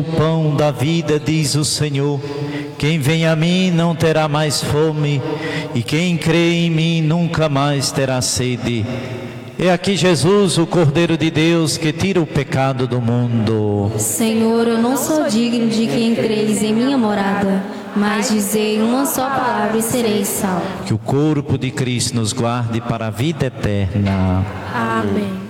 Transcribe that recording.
Pão da vida, diz o Senhor, quem vem a mim não terá mais fome, e quem crê em mim nunca mais terá sede. É aqui Jesus, o Cordeiro de Deus, que tira o pecado do mundo. Senhor, eu não sou digno de que entreis em minha morada, mas dizei uma só palavra e serei salvo. Que o corpo de Cristo nos guarde para a vida eterna. Amém.